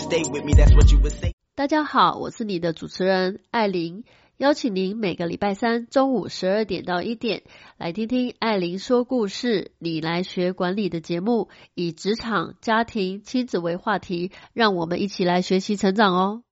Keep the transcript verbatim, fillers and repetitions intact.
stay with me, that's what you would say. 大家好，我是你的主持人艾琳，邀请您每个礼拜三中午十二点到一点来听听艾琳说故事，你来学管理的节目，以职场、家庭、亲子为话题，让我们一起来学习成长哦。